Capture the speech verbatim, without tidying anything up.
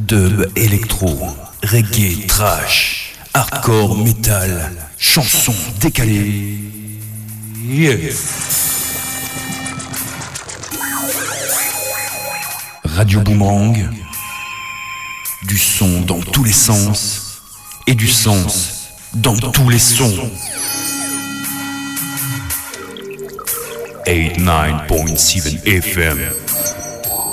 Dub électro, reggae trash, hardcore metal, chansons décalées. Yeah. Radio Boomerang, du son dans tous les sens et du sens dans tous les sons. eighty-nine point seven F M.